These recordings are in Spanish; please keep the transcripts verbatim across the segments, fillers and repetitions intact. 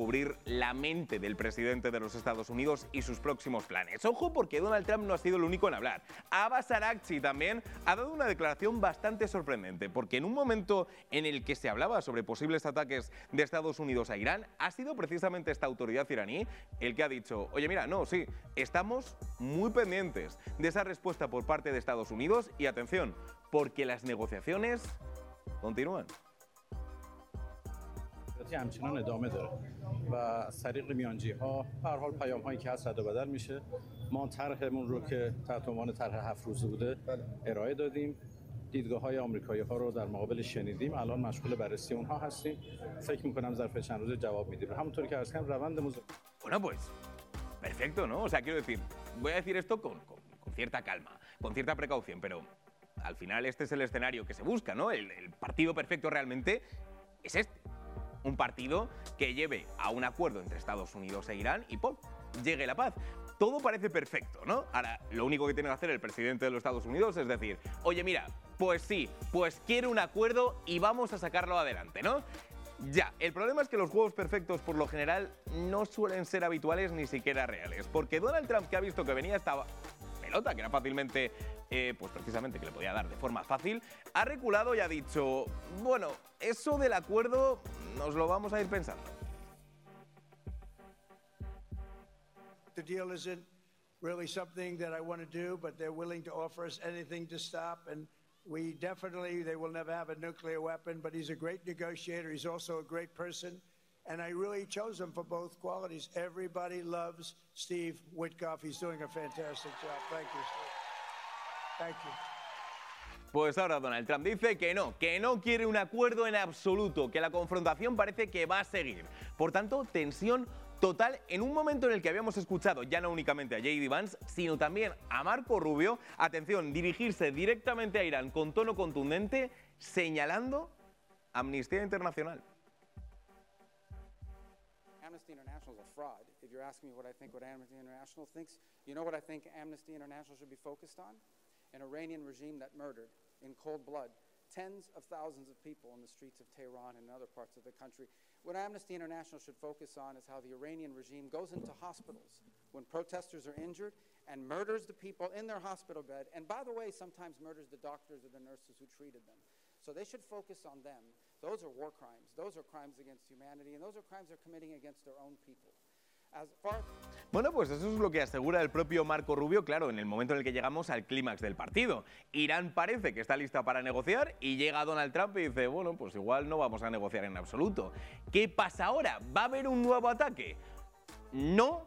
descubrir la mente del presidente de los Estados Unidos y sus próximos planes. Ojo, porque Donald Trump no ha sido el único en hablar. Abbas Araghchi también ha dado una declaración bastante sorprendente, porque en un momento en el que se hablaba sobre posibles ataques de Estados Unidos a Irán, ha sido precisamente esta autoridad iraní el que ha dicho, oye, mira, no, sí, estamos muy pendientes de esa respuesta por parte de Estados Unidos y atención, porque las negociaciones continúan. همچنان ادامه داره و از طریق میانجی‌ها به هر حال پیام‌هایی که هست رد و بدل میشه. ما طرحمون رو که تحت عنوان طرح هفت روزه بوده ارائه دادیم. دیدگاه‌های آمریکایی‌ها رو در مقابل شنیدیم. الان مشغول بررسی اونها هستیم. فکر می‌کنم ظرف چند روز جواب میدیم. همونطوری که عرض کردم روند مذاکره. Bueno, pues perfecto, ¿no? O sea, quiero decir, voy a decir esto con, con, con cierta calma, con cierta precaución, pero al final este es el escenario que se busca, ¿no? El, el partido perfecto realmente es este. Un partido que lleve a un acuerdo entre Estados Unidos e Irán y ¡pum!, llegue la paz. Todo parece perfecto, ¿no? Ahora, lo único que tiene que hacer el presidente de los Estados Unidos es decir, oye, mira, pues sí, pues quiero un acuerdo y vamos a sacarlo adelante, ¿no? Ya, el problema es que los juegos perfectos por lo general no suelen ser habituales ni siquiera reales, porque Donald Trump, que ha visto que venía esta pelota, que era fácilmente, eh, pues precisamente que le podía dar de forma fácil, ha reculado y ha dicho, bueno, eso del acuerdo nos lo vamos a ir pensando. The deal isn't really something that I want to do, but they're willing to offer us anything to stop, and we definitely, they will never have a nuclear weapon, but he's a great negotiator. He's also a great person, and I really chose him for both qualities. Everybody loves Steve Witkoff. He's doing a fantastic job. Thank you, Steve. Thank you. Pues ahora Donald Trump dice que no, que no quiere un acuerdo en absoluto, que la confrontación parece que va a seguir. Por tanto, tensión total en un momento en el que habíamos escuchado ya no únicamente a J D Vance, sino también a Marco Rubio, atención, dirigirse directamente a Irán con tono contundente, señalando Amnistía Internacional. Amnesty International is a fraud. If you're asking me what I think what Amnesty International thinks, you know what I think Amnesty International should be focused on? An Iranian regime that murdered in cold blood tens of thousands of people in the streets of Tehran and other parts of the country. What Amnesty International should focus on is how the Iranian regime goes into hospitals when protesters are injured and murders the people in their hospital bed, and by the way, sometimes murders the doctors or the nurses who treated them. So they should focus on them. Those are war crimes. Those are crimes against humanity, and those are crimes they're committing against their own people. As far Bueno, pues eso es lo que asegura el propio Marco Rubio, claro, en el momento en el que llegamos al clímax del partido. Irán parece que está lista para negociar y llega Donald Trump y dice, bueno, pues igual no vamos a negociar en absoluto. ¿Qué pasa ahora? ¿Va a haber un nuevo ataque? No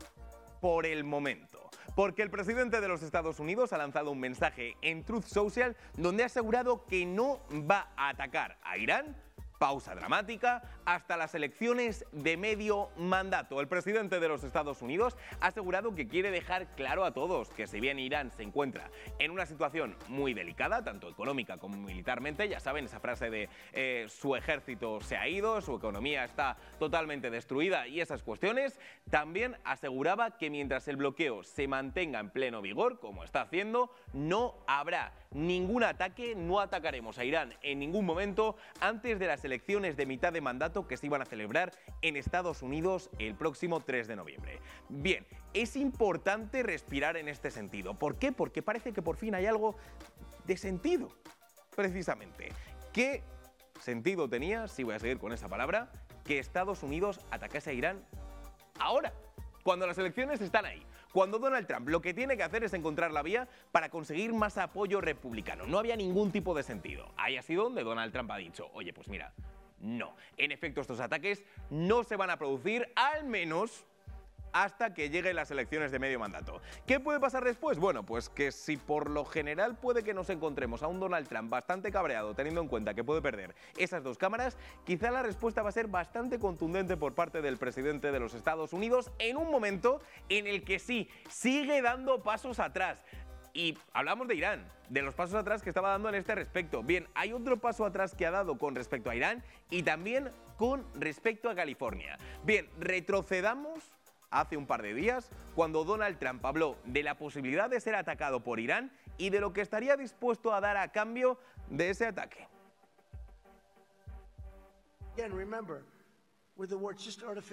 por el momento. Porque el presidente de los Estados Unidos ha lanzado un mensaje en Truth Social donde ha asegurado que no va a atacar a Irán. Pausa dramática, hasta las elecciones de medio mandato. El presidente de los Estados Unidos ha asegurado que quiere dejar claro a todos que si bien Irán se encuentra en una situación muy delicada, tanto económica como militarmente, ya saben esa frase de eh, su ejército se ha ido, su economía está totalmente destruida y esas cuestiones, también aseguraba que mientras el bloqueo se mantenga en pleno vigor, como está haciendo, no habrá ningún ataque, no atacaremos a Irán en ningún momento antes de las elecciones de mitad de mandato que se iban a celebrar en Estados Unidos el próximo tres de noviembre. Bien, es importante respirar en este sentido. ¿Por qué? Porque parece que por fin hay algo de sentido, precisamente. ¿Qué sentido tenía, si voy a seguir con esa palabra, que Estados Unidos atacase a Irán ahora, cuando las elecciones están ahí? Cuando Donald Trump lo que tiene que hacer es encontrar la vía para conseguir más apoyo republicano. No había ningún tipo de sentido. Ahí ha sido donde Donald Trump ha dicho, oye, pues mira, no. En efecto, estos ataques no se van a producir, al menos hasta que lleguen las elecciones de medio mandato. ¿Qué puede pasar después? Bueno, pues que si por lo general puede que nos encontremos a un Donald Trump bastante cabreado, teniendo en cuenta que puede perder esas dos cámaras, quizá la respuesta va a ser bastante contundente por parte del presidente de los Estados Unidos en un momento en el que sí, sigue dando pasos atrás. Y hablamos de Irán, de los pasos atrás que estaba dando en este respecto. Bien, hay otro paso atrás que ha dado con respecto a Irán y también con respecto a California. Bien, retrocedamos hace un par de días, cuando Donald Trump habló de la posibilidad de ser atacado por Irán y de lo que estaría dispuesto a dar a cambio de ese ataque. Again, remember, with the war just artificial